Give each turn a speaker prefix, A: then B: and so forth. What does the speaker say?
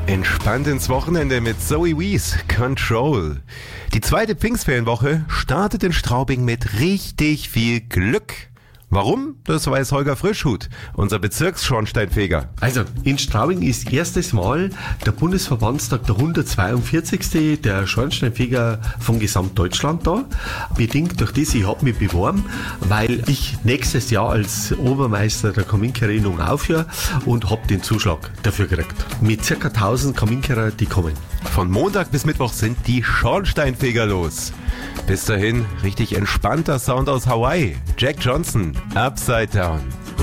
A: Entspannt ins Wochenende mit Zoe Wees, Control. Die zweite Pfingstferienwoche startet in Straubing mit richtig viel Glück. Warum? Das weiß Holger Frischhut, unser Bezirksschornsteinfeger.
B: Also, in Straubing ist erstes Mal der Bundesverbandstag, der 142. der Schornsteinfeger von Gesamtdeutschland da. Bedingt durch das, ich habe mich beworben, weil ich nächstes Jahr als Obermeister der Kaminkerinnung aufhöre und habe den Zuschlag dafür gekriegt. Mit ca. 1000 Kaminkerer, die kommen.
A: Von Montag bis Mittwoch sind die Schornsteinfeger los. Bis dahin richtig entspannter Sound aus Hawaii. Jack Johnson, Upside Down.